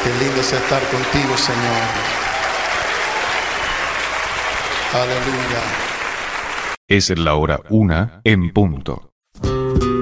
Qué lindo es estar contigo, Señor. Aleluya. Es la hora 1 en punto.